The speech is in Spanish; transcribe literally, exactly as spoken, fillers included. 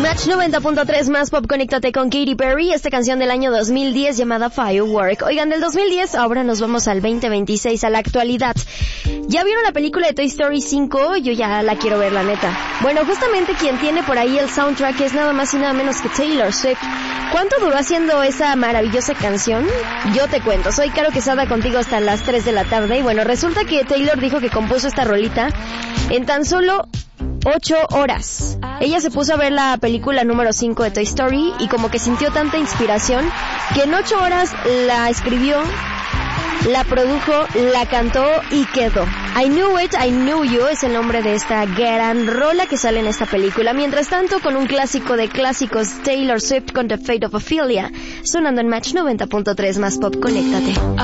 Match noventa punto tres más pop, conéctate con Katy Perry, esta canción del año dos mil diez llamada Firework. Oigan, del dos mil diez ahora nos vamos al veinte veintiséis, a la actualidad. ¿Ya vieron la película de Toy Story cinco? Yo ya la quiero ver, la neta. Bueno, justamente quien tiene por ahí el soundtrack es nada más y nada menos que Taylor Swift. ¿Cuánto duró haciendo esa maravillosa canción? Yo te cuento, soy Caro Quesada contigo hasta las tres de la tarde y bueno, resulta que Taylor dijo que compuso esta rolita en tan solo ocho horas. Ella se puso a ver la película número cinco de Toy Story y como que sintió tanta inspiración que en ocho horas la escribió, la produjo, la cantó y quedó. I Knew It, I Knew You es el nombre de esta gran rola que sale en esta película. Mientras tanto, con un clásico de clásicos, Taylor Swift con The Fate of Ophelia, sonando en Match noventa punto tres más pop, conéctate.